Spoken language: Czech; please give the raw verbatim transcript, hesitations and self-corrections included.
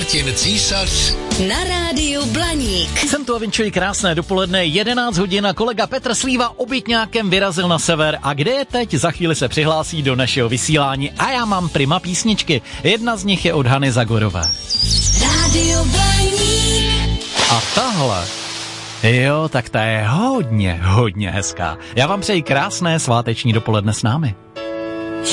Martin Císař na rádiu Blaník. Jsem tu a vinčuji krásné dopoledne, jedenáct hodin a kolega Petr Slíva obytňákem vyrazil na sever a kde je teď? Za chvíli se přihlásí do našeho vysílání a já mám prima písničky. Jedna z nich je od Hany Zagorové. Rádio Blaník. A tahle, jo, tak ta je hodně, hodně hezká. Já vám přeji krásné sváteční dopoledne s námi.